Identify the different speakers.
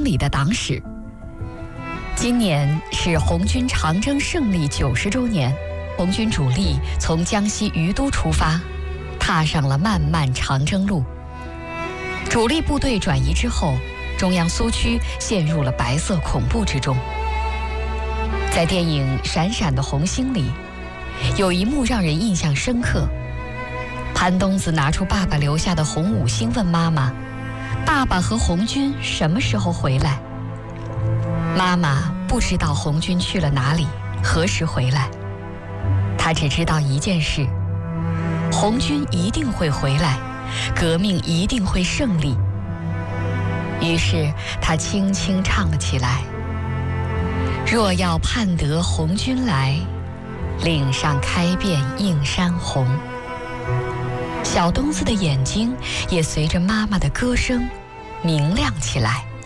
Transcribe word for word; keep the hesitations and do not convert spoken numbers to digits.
Speaker 1: 里的党史。今年是红军长征胜利九十周年，红军主力从江西于都出发，踏上了漫漫长征路。主力部队转移之后，中央苏区陷入了白色恐怖之中。在电影《闪闪的红星》里，有一幕让人印象深刻。潘冬子拿出爸爸留下的红五星，问妈妈：“爸爸和红军什么时候回来？”妈妈不知道红军去了哪里，何时回来。她只知道一件事：红军一定会回来，革命一定会胜利。于是她轻轻唱了起来：“若要盼得红军来，岭上开遍映山红。”小冬子的眼睛也随着妈妈的歌声明亮起来。